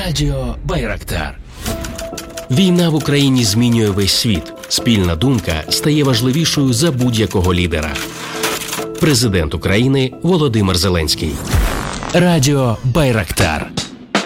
Радіо Байрактар. Війна в Україні змінює весь світ. Спільна думка стає важливішою за будь-якого лідера. Президент України Володимир Зеленський. Радіо Байрактар.